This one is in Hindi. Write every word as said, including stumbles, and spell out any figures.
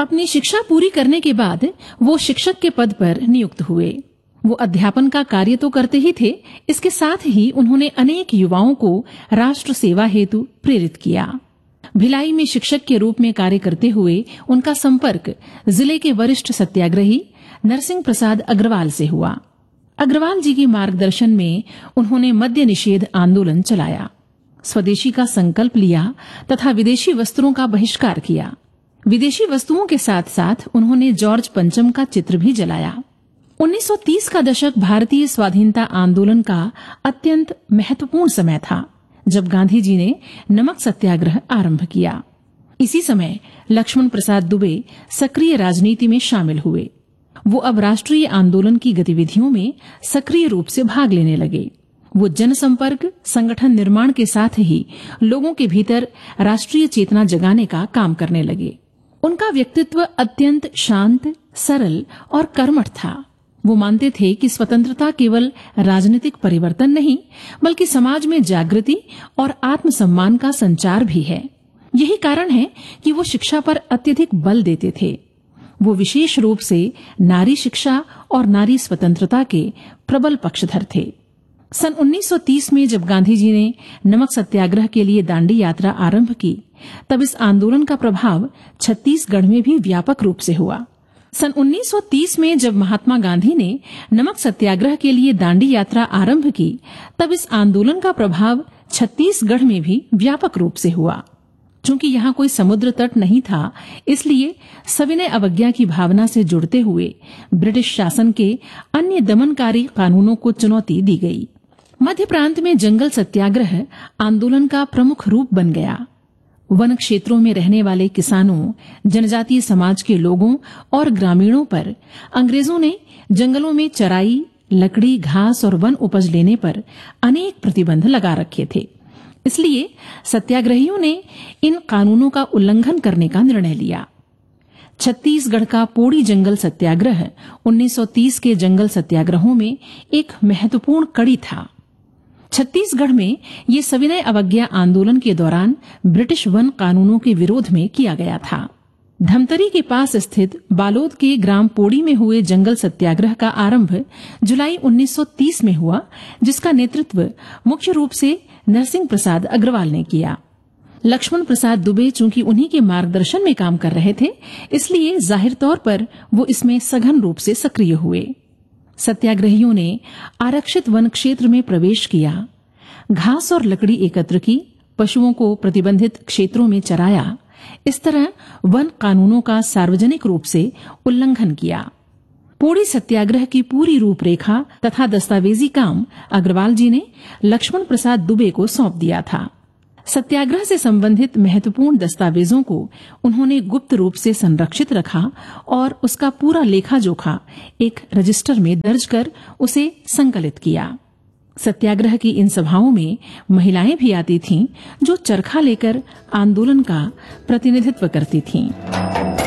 अपनी शिक्षा पूरी करने के बाद वो शिक्षक के पद पर नियुक्त हुए। वो अध्यापन का कार्य तो करते ही थे, इसके साथ ही उन्होंने अनेक युवाओं को राष्ट्र सेवा हेतु प्रेरित किया। भिलाई में शिक्षक के रूप में कार्य करते हुए उनका संपर्क जिले के वरिष्ठ सत्याग्रही नरसिंह प्रसाद अग्रवाल से हुआ। अग्रवाल जी के मार्गदर्शन में उन्होंने मद्य निषेध आंदोलन चलाया, स्वदेशी का संकल्प लिया तथा विदेशी वस्त्रों का बहिष्कार किया। विदेशी वस्तुओं के साथ साथ उन्होंने जॉर्ज पंचम का चित्र भी जलाया। उन्नीस सौ तीस का दशक भारतीय स्वाधीनता आंदोलन का अत्यंत महत्वपूर्ण समय था, जब गांधी जी ने नमक सत्याग्रह आरंभ किया। इसी समय लक्ष्मण प्रसाद दुबे सक्रिय राजनीति में शामिल हुए। वो अब राष्ट्रीय आंदोलन की गतिविधियों में सक्रिय रूप से भाग लेने लगे। वो जनसंपर्क, संगठन निर्माण के साथ ही लोगों के भीतर राष्ट्रीय चेतना जगाने का काम करने लगे। उनका व्यक्तित्व अत्यंत शांत, सरल और कर्मठ था। वो मानते थे कि स्वतंत्रता केवल राजनीतिक परिवर्तन नहीं, बल्कि समाज में जागृति और आत्मसम्मान का संचार भी है। यही कारण है कि वो शिक्षा पर अत्यधिक बल देते थे। वो विशेष रूप से नारी शिक्षा और नारी स्वतंत्रता के प्रबल पक्षधर थे। सन उन्नीस सौ तीस में जब गांधी जी ने नमक सत्याग्रह के लिए दांडी यात्रा आरंभ की, तब इस आंदोलन का प्रभाव छत्तीसगढ़ में भी व्यापक रूप से हुआ। सन उन्नीस सौ तीस में जब महात्मा गांधी ने नमक सत्याग्रह के लिए दांडी यात्रा आरंभ की, तब इस आंदोलन का प्रभाव छत्तीसगढ़ में भी व्यापक रूप से हुआ। चूंकि यहाँ कोई समुद्र तट नहीं था, इसलिए सविनय अवज्ञा की भावना से जुड़ते हुए ब्रिटिश शासन के अन्य दमनकारी कानूनों को चुनौती दी गई। मध्य प्रांत में जंगल सत्याग्रह आंदोलन का प्रमुख रूप बन गया। वन क्षेत्रों में रहने वाले किसानों, जनजातीय समाज के लोगों और ग्रामीणों पर अंग्रेजों ने जंगलों में चराई, लकड़ी, घास और वन उपज लेने पर अनेक प्रतिबंध लगा रखे थे। इसलिए सत्याग्रहियों ने इन कानूनों का उल्लंघन करने का निर्णय लिया। छत्तीसगढ़ का पोड़ी जंगल सत्याग्रह उन्नीस सौ तीस के जंगल सत्याग्रहों में एक महत्वपूर्ण कड़ी था। छत्तीसगढ़ में ये सविनय अवज्ञा आंदोलन के दौरान ब्रिटिश वन कानूनों के विरोध में किया गया था। धमतरी के पास स्थित बालोद के ग्राम पोड़ी में हुए जंगल सत्याग्रह का आरंभ जुलाई उन्नीस सौ तीस में हुआ, जिसका नेतृत्व मुख्य रूप से नरसिंह प्रसाद अग्रवाल ने किया। लक्ष्मण प्रसाद दुबे चूंकि उन्हीं के मार्गदर्शन में काम कर रहे थे, इसलिए जाहिर तौर पर वो इसमें सघन रूप से सक्रिय हुए। सत्याग्रहियों ने आरक्षित वन क्षेत्र में प्रवेश किया, घास और लकड़ी एकत्र की, पशुओं को प्रतिबंधित क्षेत्रों में चराया। इस तरह वन कानूनों का सार्वजनिक रूप से उल्लंघन किया। पोड़ी सत्याग्रह की पूरी रूपरेखा तथा दस्तावेजी काम अग्रवाल जी ने लक्ष्मण प्रसाद दुबे को सौंप दिया था। सत्याग्रह से संबंधित महत्वपूर्ण दस्तावेजों को उन्होंने गुप्त रूप से संरक्षित रखा और उसका पूरा लेखा जोखा एक रजिस्टर में दर्ज कर उसे संकलित किया। सत्याग्रह की इन सभाओं में महिलाएं भी आती थीं, जो चरखा लेकर आंदोलन का प्रतिनिधित्व करती थीं।